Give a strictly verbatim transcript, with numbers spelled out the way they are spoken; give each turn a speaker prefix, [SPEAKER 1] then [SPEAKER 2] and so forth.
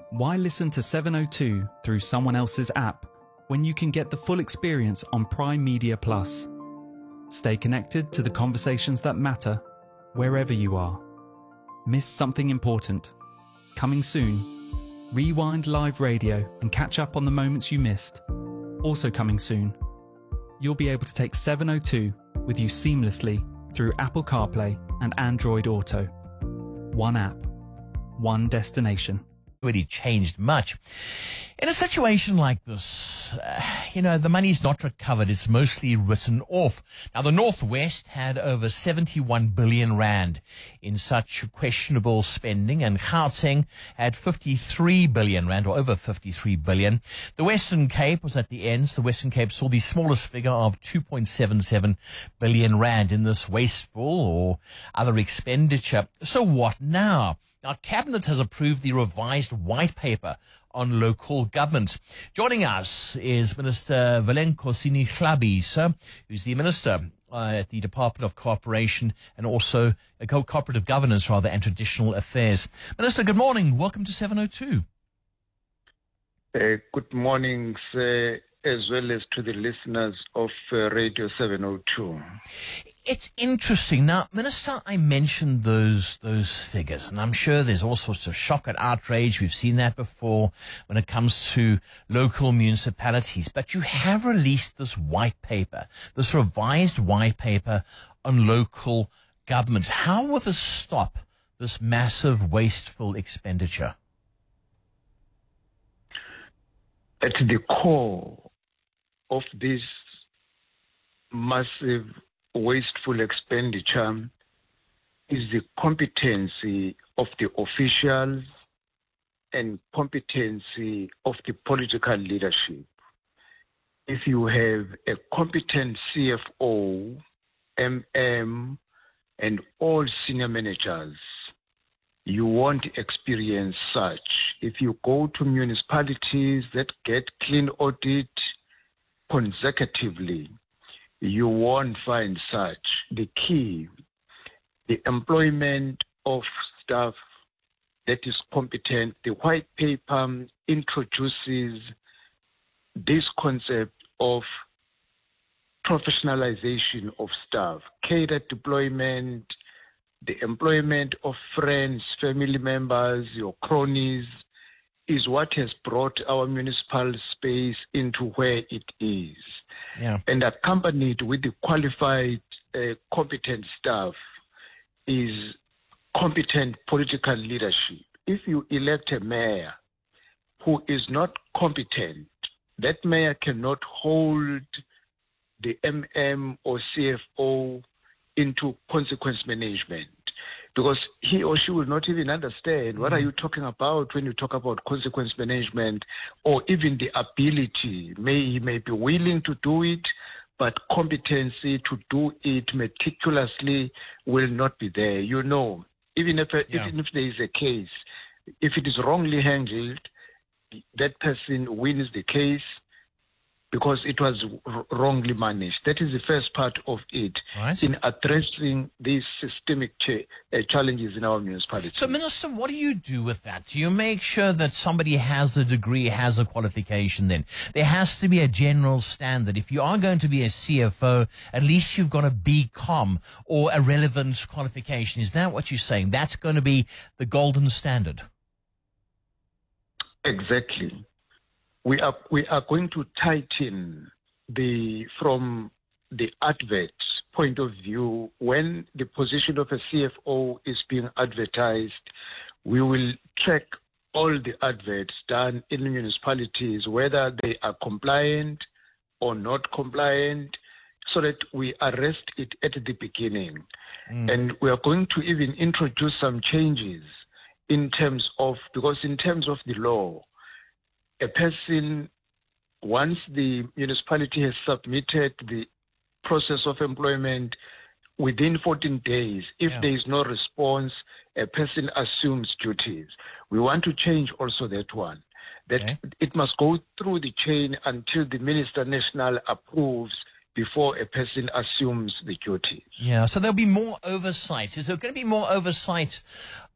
[SPEAKER 1] Why listen to seven oh two through someone else's app when you can get the full experience on Prime Media Plus? Stay connected to the conversations that matter wherever you are. Missed something important? Coming soon. Rewind live radio and catch up on the moments you missed. Also coming soon. You'll be able to take seven oh two with you seamlessly through Apple CarPlay and Android Auto. One app, one destination.
[SPEAKER 2] Really changed much. In a situation like this, uh, you know, the money's not recovered. It's mostly written off. Now, the Northwest had over seventy-one billion rand in such questionable spending, and Gauteng had fifty-three billion rand, or over fifty-three billion. The Western Cape was at the ends. The Western Cape saw the smallest figure of two point seven seven billion rand in this wasteful or other expenditure. So what now? Now, Cabinet has approved the revised white paper on local government. Joining us is Minister Velenkosini Hlabisa, who's the Minister uh, at the Department of Cooperation and also uh, Co- Cooperative Governance, rather, and Traditional Affairs. Minister, good morning. Welcome to seven oh two.
[SPEAKER 3] Uh, good morning, sir, as well as to the listeners of uh, Radio seven oh two.
[SPEAKER 2] It's interesting. Now, Minister, I mentioned those those figures, and I'm sure there's all sorts of shock and outrage. We've seen that before when it comes to local municipalities. But you have released this white paper, this revised white paper on local government. How will this stop this massive wasteful expenditure?
[SPEAKER 3] At the core of this massive wasteful expenditure is the competency of the officials and competency of the political leadership. If you have a competent C F O, M M, and all senior managers, you won't experience such. If you go to municipalities that get clean audit consecutively, you won't find such. The key, the employment of staff that is competent. The white paper introduces this concept of professionalization of staff, catered deployment, the employment of friends, family members, your cronies, is what has brought our municipal space into where it is.
[SPEAKER 2] Yeah.
[SPEAKER 3] And accompanied with the qualified, uh, competent staff is competent political leadership. If you elect a mayor who is not competent, that mayor cannot hold the M M or C F O into consequence management, because he or she will not even understand mm-hmm. what are you talking about when you talk about consequence management, or even the ability. May he may be willing to do it, but competency to do it meticulously will not be there. You know, even if
[SPEAKER 2] yeah.
[SPEAKER 3] even if there is a case, if it is wrongly handled, that person wins the case because it was r- wrongly managed. That is the first part of it
[SPEAKER 2] right.
[SPEAKER 3] in addressing these systemic ch- uh, challenges in our municipality.
[SPEAKER 2] So, Minister, what do you do with that? Do you make sure that somebody has a degree, has a qualification then? There has to be a general standard. If you are going to be a C F O, at least you've got a B Com or a relevant qualification. Is that what you're saying? That's going to be the golden standard?
[SPEAKER 3] Exactly. We are we are going to tighten the from the advert point of view. When the position of a C F O is being advertised, we will check all the adverts done in municipalities, whether they are compliant or not compliant, so that we arrest it at the beginning. Mm. And we are going to even introduce some changes in terms of, because in terms of the law, a person, once the municipality has submitted the process of employment, within fourteen days, if
[SPEAKER 2] yeah.
[SPEAKER 3] there is no response, a person assumes duties. We want to change also that one, that
[SPEAKER 2] okay.
[SPEAKER 3] it must go through the chain until the Minister National approves before a person assumes the duties.
[SPEAKER 2] Yeah, so there'll be more oversight. Is there going to be more oversight